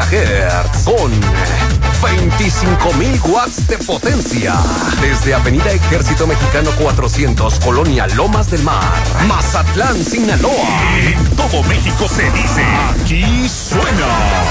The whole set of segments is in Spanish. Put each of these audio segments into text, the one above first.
kHz con 25,000 watts de potencia. Desde Avenida Ejército Mexicano 400, Colonia Lomas del Mar, Mazatlán, Sinaloa. En todo México se dice, aquí suena.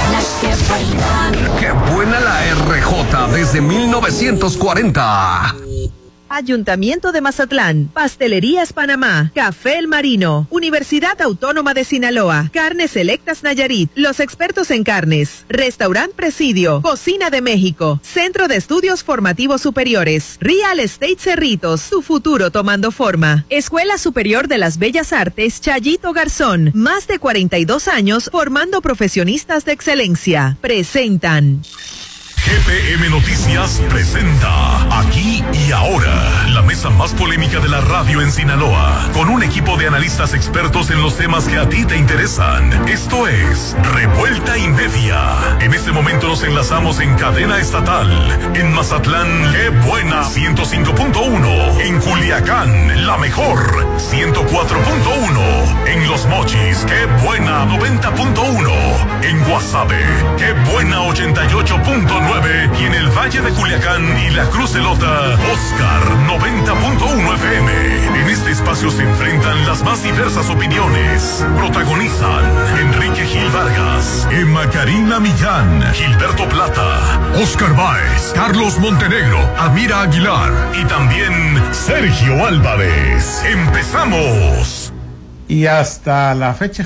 ¡Qué buena la RJ desde 1940! Ayuntamiento de Mazatlán, Pastelerías Panamá, Café El Marino, Universidad Autónoma de Sinaloa, Carnes Selectas Nayarit, los expertos en carnes, Restaurant Presidio, Cocina de México, Centro de Estudios Formativos Superiores, Real Estate Cerritos, tu futuro tomando forma, Escuela Superior de las Bellas Artes Chayito Garzón, más de 42 años formando profesionistas de excelencia. Presentan. GPM Noticias presenta Aquí y Ahora, la mesa más polémica de la radio en Sinaloa, con un equipo de analistas expertos en los temas que a ti te interesan. Esto es Revuelta y Media. En este momento nos enlazamos en cadena estatal. En Mazatlán, ¡qué buena! 105.1. En Culiacán, la mejor, 104.1. En Los Mochis, ¡qué buena! 90.1. En Guasave, ¡qué buena! 88.9. Y en el Valle de Culiacán y la Cruz Elota, Oscar 90.1 FM. En este espacio se enfrentan las más diversas opiniones. Protagonizan Enrique Gil Vargas, Emma Karina Millán, Gilberto Plata, Oscar Báez, Carlos Montenegro, Amira Aguilar y también Sergio Álvarez. ¡Empezamos! Y hasta la fecha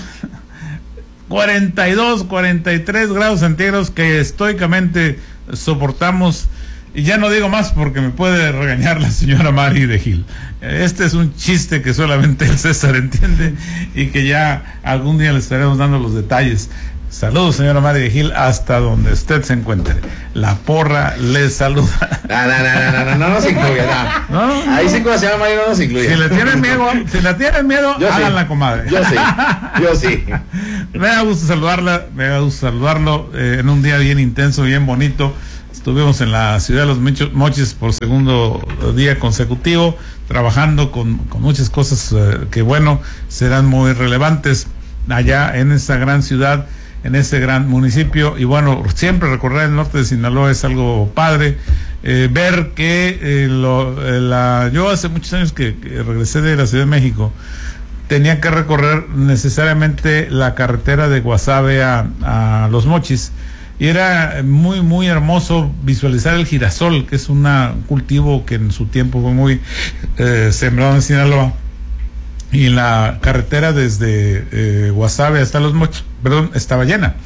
42, 43 grados centígrados que estoicamente soportamos, y ya no digo más porque me puede regañar la señora Mari de Gil. Este es un chiste que solamente el César entiende y que ya algún día le estaremos dando los detalles. Saludos, señora Mari de Gil, hasta donde usted se encuentre. La porra le saluda. No se incluye, no. Ahí sí con la señora Mari no nos incluye. Si le tienen miedo, háganla, comadre. Yo sí. Me da gusto saludarlo en un día bien intenso, bien bonito. Estuvimos en la ciudad de Los Mochis por segundo día consecutivo, trabajando con muchas cosas que, bueno, serán muy relevantes allá en esa gran ciudad, en ese gran municipio. Y bueno, siempre recorrer el norte de Sinaloa es algo padre. Ver que yo hace muchos años que regresé de la Ciudad de México, tenía que recorrer necesariamente la carretera de Guasave a Los Mochis, y era muy muy hermoso visualizar el girasol, que es un cultivo que en su tiempo fue muy sembrado en Sinaloa. Y la carretera desde Guasave hasta Los Mochis, estaba llena.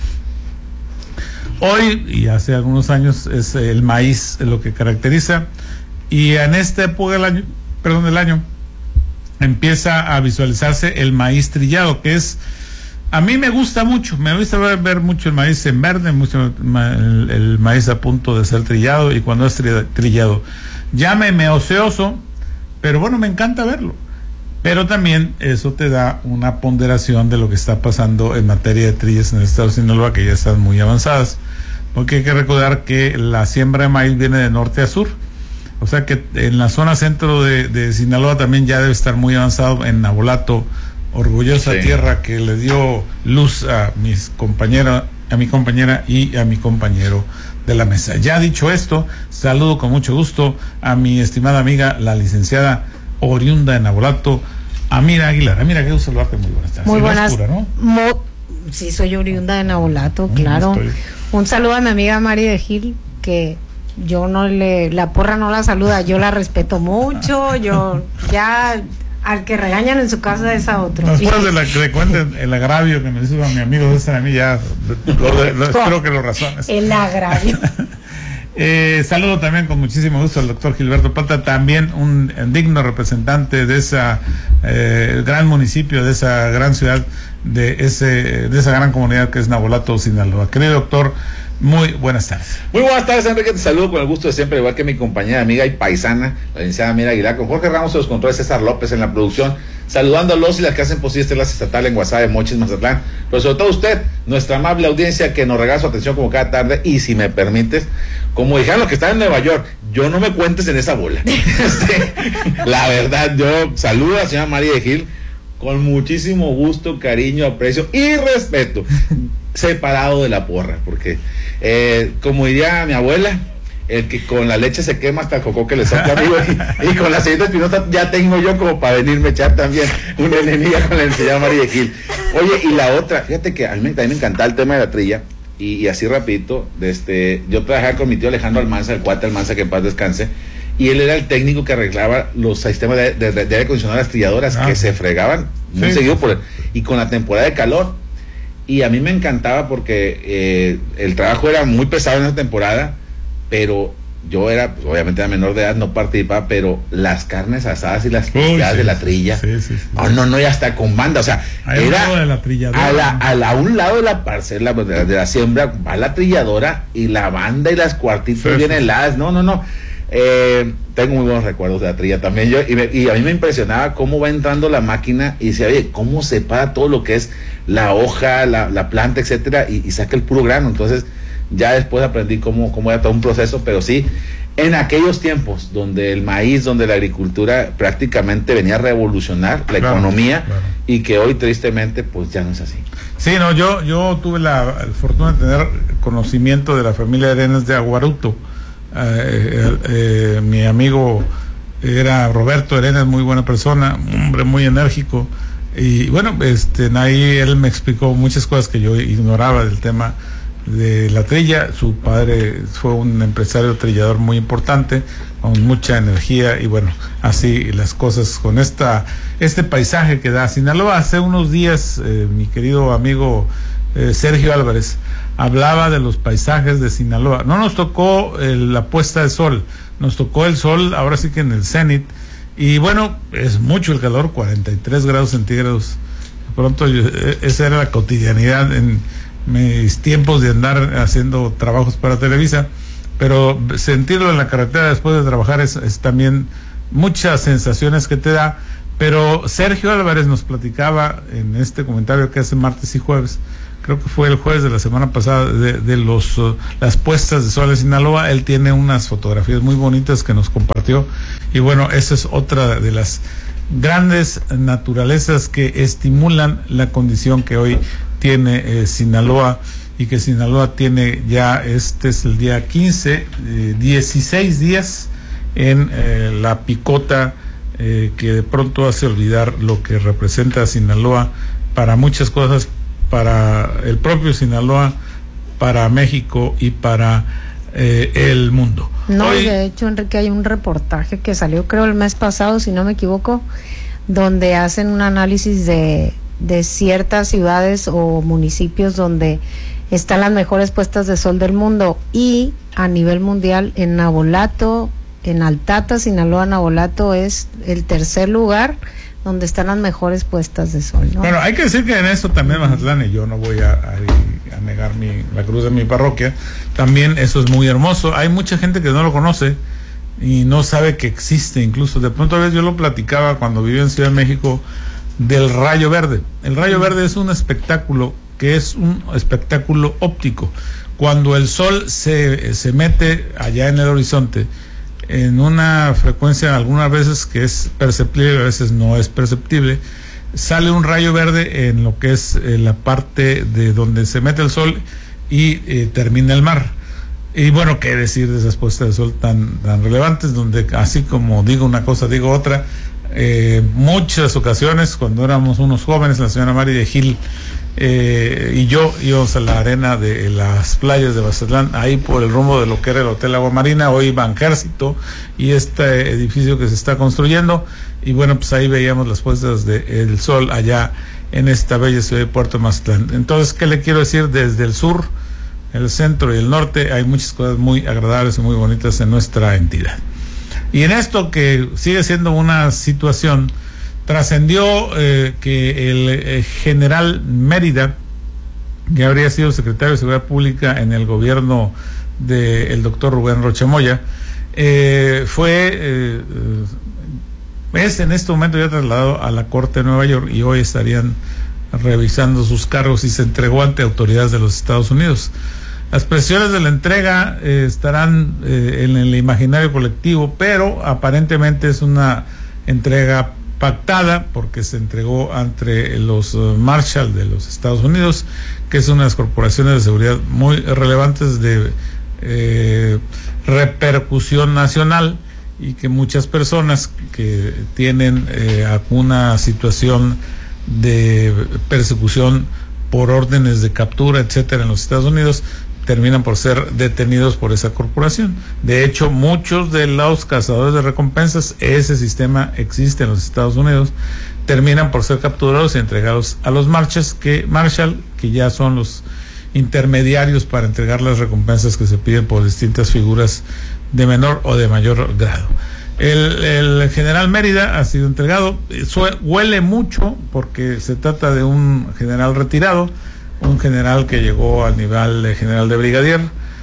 Hoy, y hace algunos años, es el maíz lo que caracteriza, y en esta época del año empieza a visualizarse el maíz trillado, que es, a mí me gusta ver mucho el maíz en verde, mucho el maíz a punto de ser trillado, y cuando es trillado, llámeme ocioso, pero bueno, me encanta verlo. Pero también eso te da una ponderación de lo que está pasando en materia de trillas en el estado de Sinaloa, que ya están muy avanzadas, porque hay que recordar que la siembra de maíz viene de norte a sur. O sea que en la zona centro de Sinaloa también ya debe estar muy avanzado. En Nabolato, orgullosa tierra que le dio luz a mi compañera y a mi compañero de la mesa. Ya dicho esto, saludo con mucho gusto a mi estimada amiga, la licenciada oriunda de Nabolato, Amira Aguilar. Amira, qué gusto saludarte, muy buenas tardes. Muy buenas. ¿No? Sí, soy oriunda de Nabolato, claro. Un saludo a mi amiga Mari de Gil, que yo la porra no la saluda, yo la respeto mucho, yo ya al que regañan en su casa es a otro. Después de la que le cuenten el agravio que me hizo a mi amigo César, a mí ya espero que lo razones. El agravio. Saludo también con muchísimo gusto al doctor Gilberto Plata, también un digno representante de esa gran municipio, de esa gran ciudad, de esa gran comunidad que es Nabolato, Sinaloa. Querido doctor, muy buenas tardes. Muy buenas tardes, Enrique, te saludo con el gusto de siempre, igual que mi compañera, amiga y paisana, la licenciada Mira Aguilar, con Jorge Ramos de los controles, César López en la producción, saludando a los y las que hacen posible este enlace estatal en Guasave, Mochis, Mazatlán, pero sobre todo usted, nuestra amable audiencia que nos regala su atención como cada tarde, y si me permites, como dijeron los que están en Nueva York, yo no me cuentes en esa bola. La verdad, yo saludo a la señora María de Gil con muchísimo gusto, cariño, aprecio y respeto. separado de la porra, porque como diría mi abuela, el que con la leche se quema hasta el cocó que le sopla amigo, y con la señorita Espinosa ya tengo yo como para venirme a echar también una enemiga con la licenciada María de Gil. Oye, y la otra, fíjate que a mí también me encantaba el tema de la trilla, y así rapidito, yo trabajaba con mi tío Alejandro Almanza, el cuate Almanza, que en paz descanse, y él era el técnico que arreglaba los sistemas de aire acondicionado de las trilladoras que se fregaban muy seguido y con la temporada de calor. Y a mí me encantaba porque el trabajo era muy pesado en esa temporada, pero yo era, pues, obviamente era menor de edad, no participaba, pero las carnes asadas y las picadas de la trilla, no, y hasta con banda, o sea, era de la trilladora, a un lado de la parcela, de la siembra, va la trilladora y la banda y las cuartitas bien heladas, no. Tengo muy buenos recuerdos de la trilla también yo, y a mí me impresionaba cómo va entrando la máquina y decía, oye, cómo separa todo lo que es la hoja, la planta, etcétera, y saca el puro grano. Entonces ya después aprendí cómo era todo un proceso, pero sí, en aquellos tiempos donde el maíz, donde la agricultura prácticamente venía a revolucionar la economía, y que hoy tristemente pues ya no es así. Sí, no, yo tuve la fortuna de tener conocimiento de la familia Arenas de Aguaruto. Mi amigo era Roberto Arenas, muy buena persona, un hombre muy enérgico, y bueno, ahí él me explicó muchas cosas que yo ignoraba del tema de la trilla. Su padre fue un empresario trillador muy importante, con mucha energía, y bueno, así las cosas con este paisaje que da Sinaloa. Hace unos días mi querido amigo Sergio Álvarez hablaba de los paisajes de Sinaloa. No nos tocó la puesta de sol, nos tocó el sol ahora sí que en el cenit, y bueno, es mucho el calor, 43 grados centígrados. De pronto esa era la cotidianidad en mis tiempos de andar haciendo trabajos para Televisa, pero sentirlo en la carretera después de trabajar es también muchas sensaciones que te da. Pero Sergio Álvarez nos platicaba en este comentario que hace martes y jueves, creo que fue el jueves de la semana pasada, de las puestas de sol en Sinaloa. Él tiene unas fotografías muy bonitas que nos compartió, y bueno, esa es otra de las grandes naturalezas que estimulan la condición que hoy tiene Sinaloa, y que Sinaloa tiene ya, este es el día 15, 16 días en la picota, que de pronto hace olvidar lo que representa Sinaloa para muchas cosas, para el propio Sinaloa, para México y para el mundo. No, hoy, de hecho, Enrique, hay un reportaje que salió, creo, el mes pasado, si no me equivoco, donde hacen un análisis de ciertas ciudades o municipios donde están las mejores puestas de sol del mundo, y a nivel mundial en Navolato, en Altata, Sinaloa, Navolato es el tercer lugar donde están las mejores puestas de sol, ¿no? Bueno, hay que decir que en esto también Mazatlán, y yo no voy a negar la cruz de mi parroquia, también eso es muy hermoso. Hay mucha gente que no lo conoce y no sabe que existe. Incluso de pronto a veces yo lo platicaba cuando vivía en Ciudad de México del rayo verde. El rayo verde es un espectáculo que es un espectáculo óptico. Cuando el sol se mete allá en el horizonte en una frecuencia algunas veces que es perceptible, a veces no es perceptible, sale un rayo verde en lo que es la parte de donde se mete el sol y termina el mar. Y bueno, qué decir de esas puestas de sol tan relevantes, donde así como digo una cosa, digo otra. Muchas ocasiones cuando éramos unos jóvenes, la señora Mari de Gil y yo íbamos a la arena de las playas de Mazatlán, ahí por el rumbo de lo que era el Hotel Agua Marina, hoy Banjército, y este edificio que se está construyendo, y bueno, pues ahí veíamos las puestas del sol allá en esta bella ciudad de Puerto Mazatlán. Entonces, ¿qué le quiero decir? Desde el sur, el centro y el norte hay muchas cosas muy agradables y muy bonitas en nuestra entidad. Y en esto que sigue siendo una situación, trascendió que el general Mérida, que habría sido secretario de Seguridad Pública en el gobierno del doctor Rubén Rocha Moya, es en este momento ya trasladado a la Corte de Nueva York, y hoy estarían revisando sus cargos y se entregó ante autoridades de los Estados Unidos. Las presiones de la entrega estarán en el imaginario colectivo, pero aparentemente es una entrega pactada porque se entregó ante los Marshall de los Estados Unidos, que es una de las corporaciones de seguridad muy relevantes de repercusión nacional, y que muchas personas que tienen alguna situación de persecución por órdenes de captura, etcétera, en los Estados Unidos, terminan por ser detenidos por esa corporación. De hecho, muchos de los cazadores de recompensas, ese sistema existe en los Estados Unidos, terminan por ser capturados y entregados a los Marshall, que ya son los intermediarios para entregar las recompensas que se piden por distintas figuras de menor o de mayor grado. El general Mérida ha sido entregado. Huele mucho porque se trata de un general retirado, un general que llegó al nivel de general de brigadier,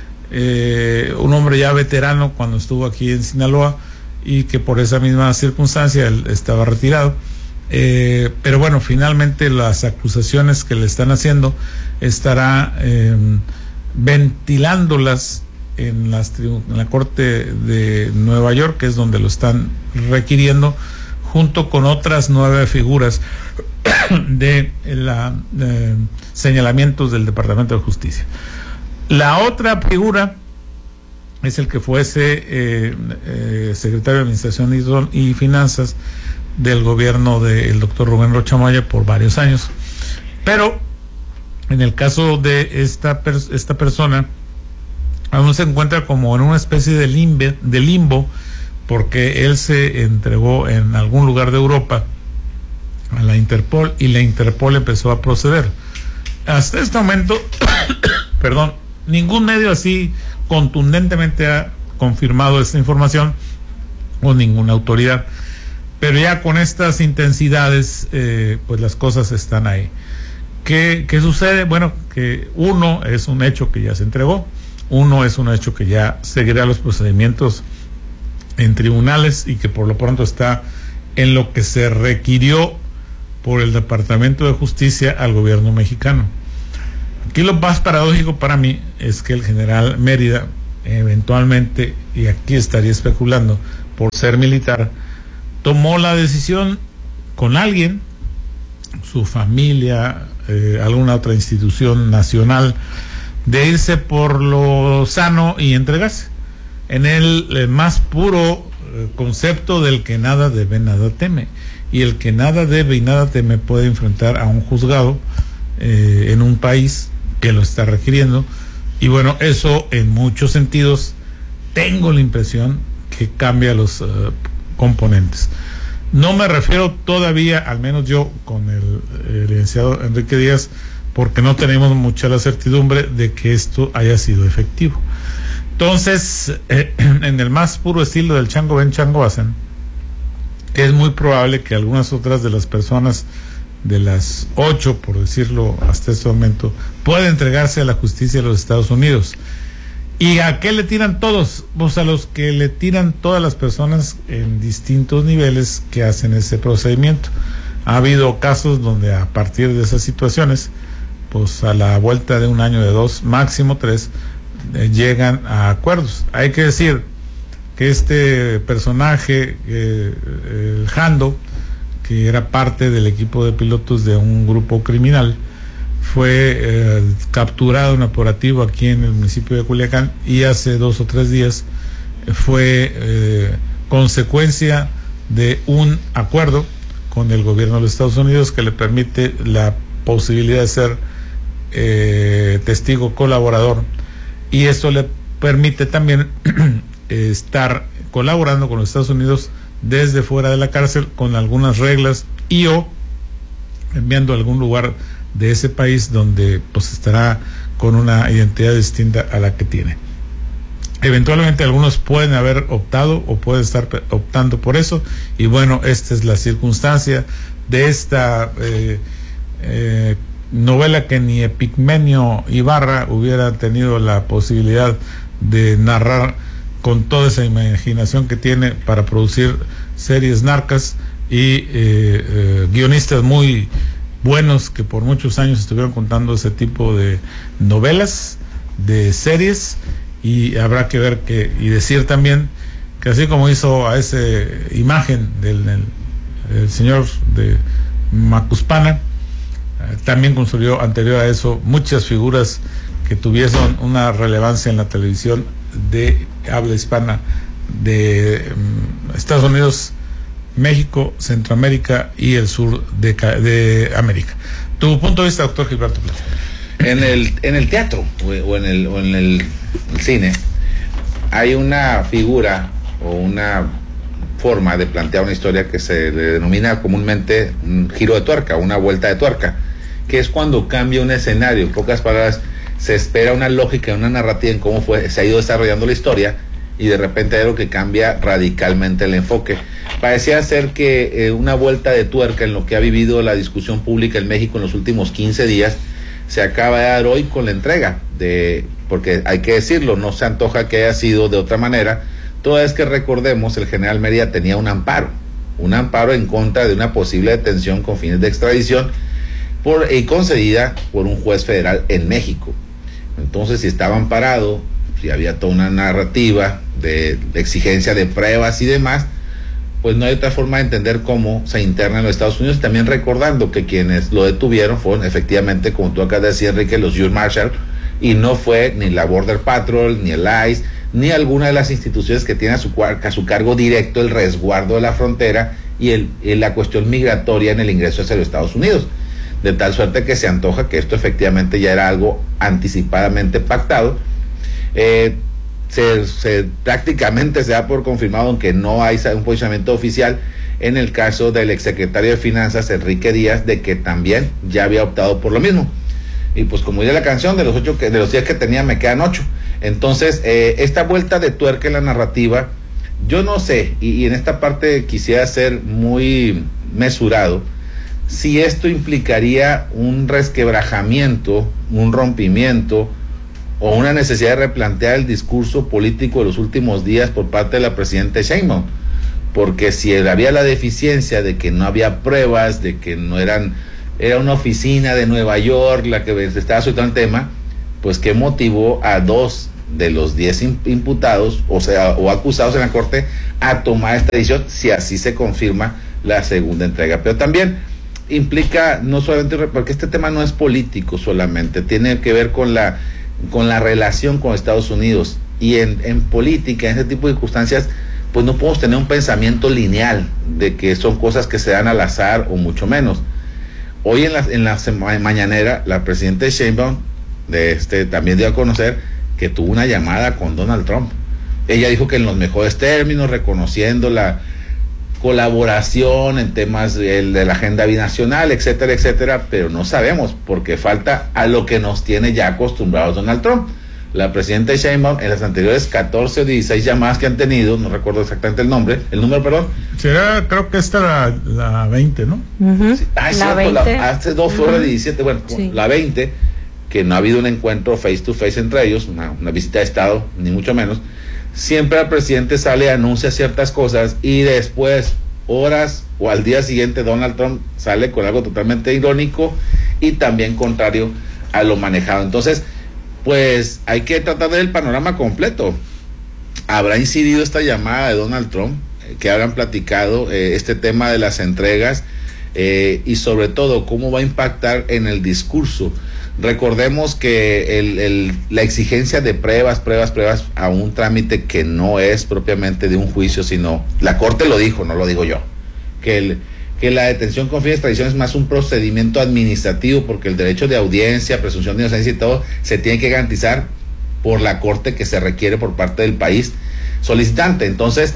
un hombre ya veterano cuando estuvo aquí en Sinaloa, y que por esa misma circunstancia él estaba retirado. Pero bueno, finalmente las acusaciones que le están haciendo estará ventilándolas en la Corte de Nueva York, que es donde lo están requiriendo, junto con otras 9 figuras de señalamientos del Departamento de Justicia. La otra figura es el que fuese secretario de Administración y Finanzas del gobierno del doctor Rubén Rocha Moya por varios años. Pero en el caso de esta persona, aún se encuentra como en una especie de limbo, porque él se entregó en algún lugar de Europa a la Interpol, y la Interpol empezó a proceder. Hasta este momento, perdón, ningún medio así contundentemente ha confirmado esta información, o ninguna autoridad, pero ya con estas intensidades, pues las cosas están ahí. ¿Qué sucede? Bueno, que uno es un hecho que ya se entregó, uno es un hecho que ya seguirá los procedimientos en tribunales, y que por lo pronto está en lo que se requirió por el Departamento de Justicia al gobierno mexicano. Aquí lo más paradójico para mí es que el general Mérida eventualmente, y aquí estaría especulando, por ser militar, tomó la decisión con alguien, su familia, alguna otra institución nacional, de irse por lo sano y entregarse en el más puro concepto del que nada debe, nada teme, y el que nada debe y nada teme puede enfrentar a un juzgado en un país que lo está requiriendo. Y bueno, eso en muchos sentidos tengo la impresión que cambia los componentes. No me refiero todavía, al menos yo, con el licenciado Enrique Díaz, porque no tenemos mucha la certidumbre de que esto haya sido efectivo. Entonces, en el más puro estilo del chango ven, chango hacen, es muy probable que algunas otras de las personas, de las 8, por decirlo hasta este momento, puedan entregarse a la justicia de los Estados Unidos. ¿Y a qué le tiran todos? Pues a los que le tiran todas las personas en distintos niveles que hacen ese procedimiento. Ha habido casos donde a partir de esas situaciones, pues a la vuelta de un año, de 2, máximo 3, llegan a acuerdos. Hay que decir que este personaje, el Jando, que era parte del equipo de pilotos de un grupo criminal, fue capturado en operativo aquí en el municipio de Culiacán, y hace 2 o 3 días fue consecuencia de un acuerdo con el gobierno de los Estados Unidos que le permite la posibilidad de ser testigo colaborador, y esto le permite también estar colaborando con los Estados Unidos desde fuera de la cárcel, con algunas reglas, y o enviando a algún lugar de ese país donde pues estará con una identidad distinta a la que tiene. Eventualmente algunos pueden haber optado o pueden estar optando por eso, y bueno, esta es la circunstancia de esta novela que ni Epigmenio Ibarra hubiera tenido la posibilidad de narrar con toda esa imaginación que tiene para producir series narcas, y guionistas muy buenos que por muchos años estuvieron contando ese tipo de novelas, de series. Y habrá que ver y decir también que así como hizo a esa imagen del el señor de Macuspana. También construyó anterior a eso muchas figuras que tuvieron una relevancia en la televisión de habla hispana de Estados Unidos, México, Centroamérica y el sur de América. Tu punto de vista, doctor Gilberto Plata. En el teatro o en el cine hay una figura o una forma de plantear una historia que se le denomina comúnmente un giro de tuerca, una vuelta de tuerca, que es cuando cambia un escenario. En pocas palabras, se espera una lógica, una narrativa en cómo se ha ido desarrollando la historia, y de repente hay algo que cambia radicalmente el enfoque. Parecía ser que una vuelta de tuerca en lo que ha vivido la discusión pública en México en los últimos 15 días se acaba de dar hoy con la entrega porque hay que decirlo, no se antoja que haya sido de otra manera, toda vez que recordemos el general Mérida tenía un amparo en contra de una posible detención con fines de extradición y concedida por un juez federal en México. Entonces, si estaba amparado, si había toda una narrativa de exigencia de pruebas y demás, pues no hay otra forma de entender cómo se interna en los Estados Unidos. También recordando que quienes lo detuvieron fueron efectivamente, como tú acabas de decir, Enrique, los US Marshal, y no fue ni la Border Patrol, ni el ICE, ni alguna de las instituciones que tienen a su cargo directo el resguardo de la frontera y la cuestión migratoria en el ingreso hacia los Estados Unidos. De tal suerte que se antoja que esto efectivamente ya era algo anticipadamente pactado. Prácticamente se da por confirmado, aunque no hay un posicionamiento oficial, en el caso del exsecretario de Finanzas, Enrique Díaz, de que también ya había optado por lo mismo. Y pues como dice la canción, de los 10 que tenía me quedan 8. Entonces, esta vuelta de tuerca en la narrativa, yo no sé, y en esta parte quisiera ser muy mesurado, si esto implicaría un resquebrajamiento, un rompimiento o una necesidad de replantear el discurso político de los últimos días por parte de la presidenta Sheinbaum, porque si había la deficiencia de que no había pruebas, de que no era una oficina de Nueva York la que se estaba soltando el tema, pues ¿qué motivó a 2 de los 10 imputados, o acusados en la corte, a tomar esta decisión, si así se confirma la segunda entrega? Pero también implica, no solamente, porque este tema no es político solamente, tiene que ver con la relación con Estados Unidos, y en política, en ese tipo de circunstancias, pues no podemos tener un pensamiento lineal de que son cosas que se dan al azar, o mucho menos. Hoy en la mañanera, la presidenta Sheinbaum también dio a conocer que tuvo una llamada con Donald Trump. Ella dijo que en los mejores términos, reconociendo la colaboración en temas de la agenda binacional, etcétera, etcétera, pero no sabemos, porque falta a lo que nos tiene ya acostumbrados Donald Trump. La presidenta Sheinbaum, en las anteriores 14 o 16 llamadas que han tenido, no recuerdo exactamente el número, perdón. Creo que esta era la 20, ¿no? Uh-huh. Sí, la 20. Hace 2 horas de 17, bueno, sí. La 20, que no ha habido un encuentro face to face entre ellos, una visita de Estado, ni mucho menos. Siempre el presidente sale, anuncia ciertas cosas, y después, horas o al día siguiente, Donald Trump sale con algo totalmente irónico y también contrario a lo manejado. Entonces, pues hay que tratar de ver el panorama completo. ¿Habrá incidido esta llamada de Donald Trump? ¿Que habrán platicado este tema de las entregas? Y sobre todo, ¿cómo va a impactar en el discurso? Recordemos que la exigencia de pruebas a un trámite que no es propiamente de un juicio, sino la Corte lo dijo, no lo digo yo, que la detención con fines de extradición es más un procedimiento administrativo, porque el derecho de audiencia, presunción de inocencia y todo se tiene que garantizar por la Corte, que se requiere por parte del país solicitante. Entonces,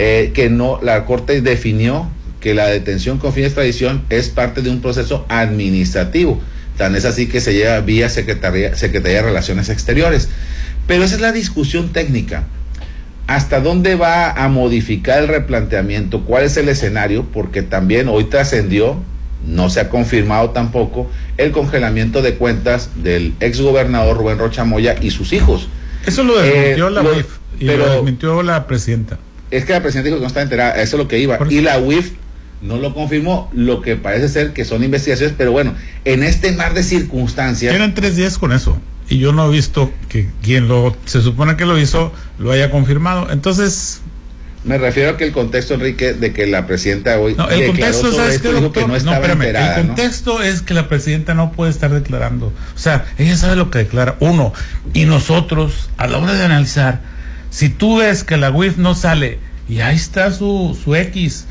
la Corte definió que la detención con fines de extradición es parte de un proceso administrativo. Tan es así que se lleva vía Secretaría de Relaciones Exteriores. Pero esa es la discusión técnica. ¿Hasta dónde va a modificar el replanteamiento? ¿Cuál es el escenario? Porque también hoy trascendió, no se ha confirmado tampoco, el congelamiento de cuentas del exgobernador Rubén Rocha Moya y sus hijos. Eso lo desmintió la UIF, lo desmintió la presidenta. Es que la presidenta dijo que no estaba enterada, eso es lo que iba. Y la UIF no lo confirmó, lo que parece ser que son investigaciones, pero bueno, en este mar de circunstancias... Eran 3 días con eso, y yo no he visto que quien se supone que lo hizo, lo haya confirmado. Entonces, Me refiero a que el contexto, Enrique, de que la presidenta hoy no, el contexto, ¿sabes qué, doctor? que no estaba enterada, el contexto es que la presidenta no puede estar declarando. O sea, ella sabe lo que declara, uno. Y nosotros, a la hora de analizar, si tú ves que la UIF no sale, y ahí está su X.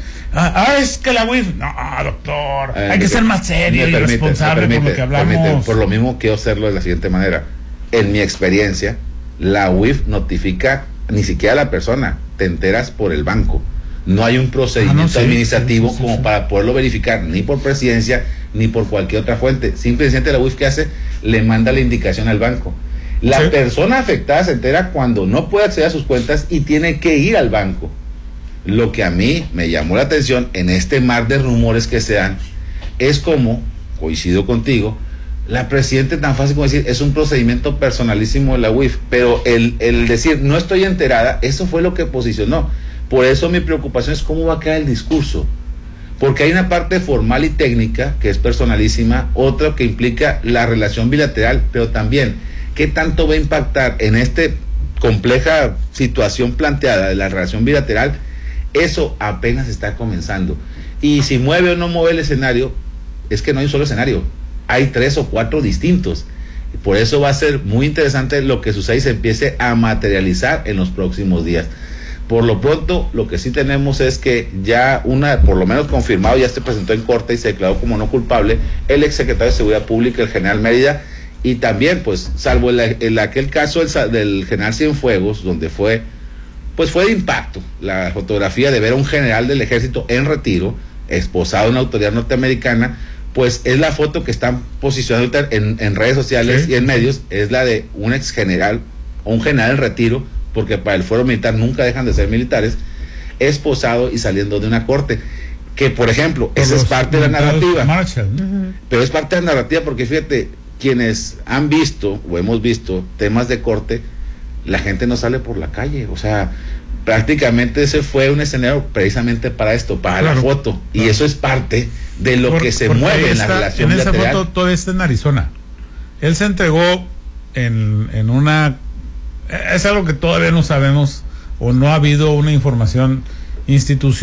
Es que la UIF... No, doctor, hay que ser más serio y responsable por lo que hablamos. Por lo mismo quiero hacerlo de la siguiente manera. En mi experiencia, la UIF notifica ni siquiera a la persona, te enteras por el banco. No hay un procedimiento administrativo como para poderlo verificar, ni por presidencia, ni por cualquier otra fuente. Simplemente la UIF, ¿qué hace? Le manda la indicación al banco. La persona afectada se entera cuando no puede acceder a sus cuentas y tiene que ir al banco. Lo que a mí me llamó la atención en este mar de rumores que se dan es como, coincido contigo, la presidenta tan fácil como decir, es un procedimiento personalísimo de la UIF, pero el decir, no estoy enterada, eso fue lo que posicionó. Por eso mi preocupación es cómo va a quedar el discurso. Porque hay una parte formal y técnica, que es personalísima, otra que implica la relación bilateral, pero también, ¿qué tanto va a impactar en esta compleja situación planteada de la relación bilateral? Eso apenas está comenzando. Y si mueve o no mueve el escenario, es que no hay un solo escenario. Hay 3 o 4 distintos. Por eso va a ser muy interesante lo que sucede y se empiece a materializar en los próximos días. Por lo pronto, lo que sí tenemos es que ya por lo menos confirmado, ya se presentó en corte y se declaró como no culpable el exsecretario de Seguridad Pública, el general Mérida, y también, pues, salvo aquel caso del general Cienfuegos, donde fue de impacto la fotografía de ver a un general del ejército en retiro, esposado de una autoridad norteamericana, pues es la foto que están posicionando en redes sociales y en medios, es la de un ex general o un general en retiro, porque para el fuero militar nunca dejan de ser militares, esposado y saliendo de una corte, que por ejemplo, esa es parte de la narrativa, pero es parte de la narrativa porque fíjate, quienes han visto o hemos visto temas de corte, la gente no sale por la calle, o sea, prácticamente ese fue un escenario precisamente para esto, para la foto, y eso es parte de lo que se mueve en la relación bilateral. En esa foto todo está en Arizona. Él se entregó en una... Es algo que todavía no sabemos o no ha habido una información institucional